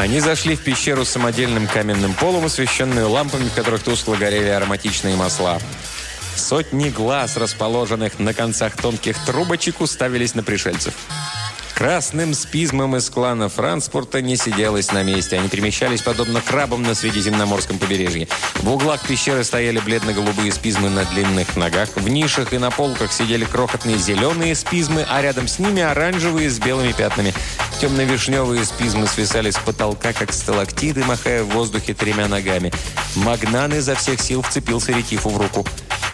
Они зашли в пещеру с самодельным каменным полом, освещенную лампами, в которых тускло горели ароматичные масла. Сотни глаз, расположенных на концах тонких трубочек, уставились на пришельцев. Красным спизмом из клана Франспорта не сиделось на месте. Они перемещались подобно крабам на Средиземноморском побережье. В углах пещеры стояли бледно-голубые спизмы на длинных ногах. В нишах и на полках сидели крохотные зеленые спизмы, а рядом с ними оранжевые с белыми пятнами. Темно-вишневые спизмы свисали с потолка, как сталактиты, махая в воздухе 3 ногами. Магнан изо всех сил вцепился Ретифу в руку.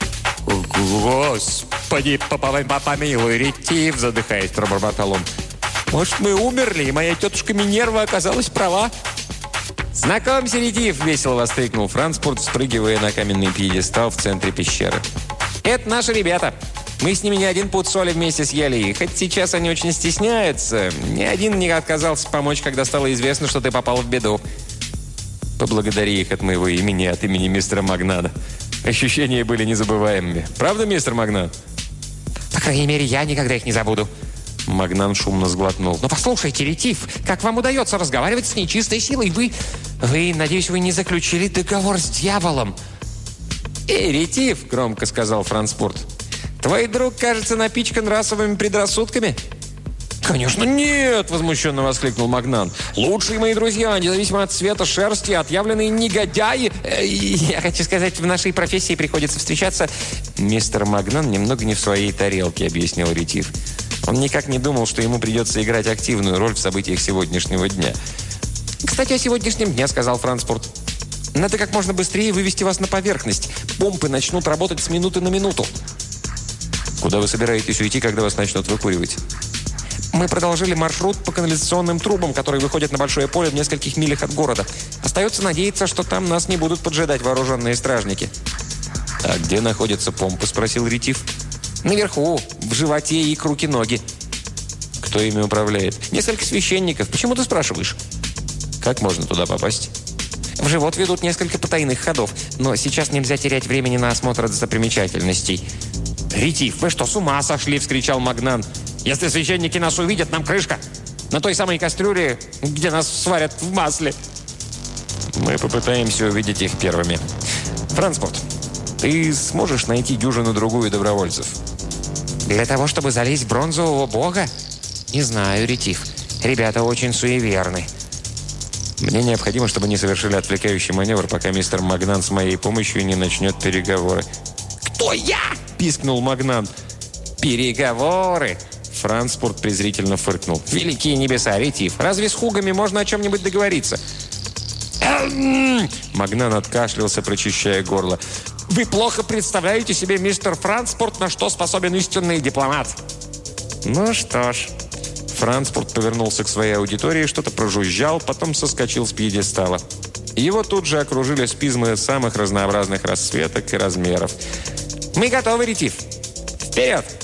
«Господи, помилуй, Ретиф!» – задыхаясь, пробормотал он. «Может, мы умерли, и моя тетушка Минерва оказалась права?» «Знакомься, Ретиф!» – весело воскликнул Франспорт, спрыгивая на каменный пьедестал в центре пещеры. «Это наши ребята. Мы с ними не один пуд соли вместе съели, и хоть сейчас они очень стесняются, ни один не отказался помочь, когда стало известно, что ты попал в беду. Поблагодари их от моего имени, от имени мистера Магнана. Ощущения были незабываемыми. Правда, мистер Магнан?» «По крайней мере, я никогда их не забуду». Магнан шумно сглотнул. «Но послушайте, Ретиф, как вам удается разговаривать с нечистой силой? Вы, надеюсь, вы не заключили договор с дьяволом?» «Эй, Ретиф!» – громко сказал Франспорт. «Твой друг, кажется, напичкан расовыми предрассудками?» «Конечно нет!» – возмущенно воскликнул Магнан. «Лучшие мои друзья, независимо от цвета шерсти, отъявленные негодяи. Я хочу сказать, в нашей профессии приходится встречаться...» «Мистер Магнан немного не в своей тарелке», – объяснил Ретиф. Он никак не думал, что ему придется играть активную роль в событиях сегодняшнего дня. «Кстати, о сегодняшнем дне», – сказал Франспорт. «Надо как можно быстрее вывести вас на поверхность. Помпы начнут работать с минуты на минуту». «Куда вы собираетесь уйти, когда вас начнут выкуривать?» «Мы продолжили маршрут по канализационным трубам, которые выходят на большое поле в нескольких милях от города. Остается надеяться, что там нас не будут поджидать вооруженные стражники». «А где находятся помпы?» – спросил Ретиф. «Наверху, в животе и к руки-ноги». «Кто ими управляет?» «Несколько священников. Почему ты спрашиваешь?» «Как можно туда попасть?» «В живот ведут несколько потайных ходов, но сейчас нельзя терять времени на осмотр достопримечательностей». «Ретиф, вы что, с ума сошли?» – вскричал Магнан. «Если священники нас увидят, нам крышка. На той самой кастрюле, где нас сварят в масле». «Мы попытаемся увидеть их первыми. Франспорт, ты сможешь найти дюжину-другую добровольцев?» «Для того, чтобы залезть в бронзового бога? Не знаю, Ретиф. Ребята очень суеверны». «Мне необходимо, чтобы они совершили отвлекающий маневр, пока мистер Магнан с моей помощью не начнет переговоры». «Кто я?» – пискнул Магнан. «Переговоры?» Франспорт презрительно фыркнул. «Великие небеса, Ретиф, разве с хугами можно о чем-нибудь договориться?» Магнан откашлялся, прочищая горло. «Вы плохо представляете себе, мистер Франспорт, на что способен истинный дипломат». «Ну что ж». Франспорт повернулся к своей аудитории, что-то прожужжал, потом соскочил с пьедестала. Его тут же окружили спизмы самых разнообразных расцветок и размеров. «Мы готовы, Ретиф. Вперед!»